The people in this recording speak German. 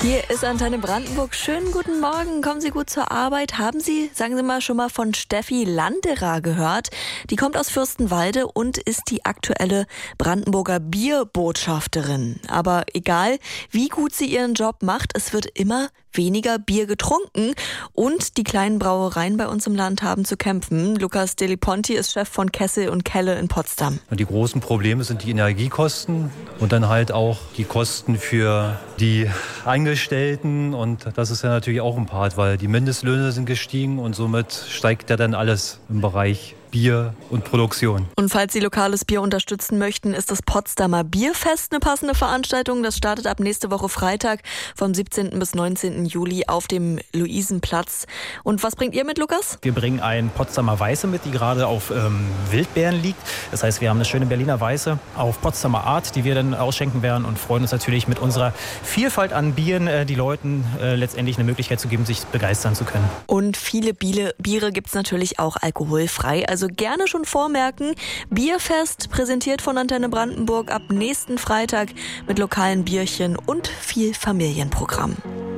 Hier ist Antenne Brandenburg. Schönen guten Morgen. Kommen Sie gut zur Arbeit. Haben Sie, sagen Sie mal, schon mal von Steffi Landerer gehört? Die kommt aus Fürstenwalde und ist die aktuelle Brandenburger Bierbotschafterin. Aber egal, wie gut sie ihren Job macht, es wird immer weniger Bier getrunken und die kleinen Brauereien bei uns im Land haben zu kämpfen. Lukas Deliponti ist Chef von Kessel und Kelle in Potsdam. Und die großen Probleme sind die Energiekosten und dann halt auch die Kosten für die Angestellten, und das ist ja natürlich auch ein Part, weil die Mindestlöhne sind gestiegen und somit steigt ja dann alles im Bereich Bier und Produktion. Und falls Sie lokales Bier unterstützen möchten, ist das Potsdamer Bierfest eine passende Veranstaltung. Das startet ab nächste Woche Freitag vom 17. bis 19. Juli auf dem Luisenplatz. Und was bringt ihr mit, Lukas? Wir bringen ein Potsdamer Weiße mit, die gerade auf Wildbeeren liegt. Das heißt, wir haben eine schöne Berliner Weiße auf Potsdamer Art, die wir dann ausschenken werden, und freuen uns natürlich mit unserer Vielfalt an Bieren, die Leuten letztendlich eine Möglichkeit zu geben, sich begeistern zu können. Und viele Biere gibt es natürlich auch alkoholfrei. Also gerne schon vormerken. Bierfest, präsentiert von Antenne Brandenburg ab nächsten Freitag mit lokalen Bierchen und viel Familienprogramm.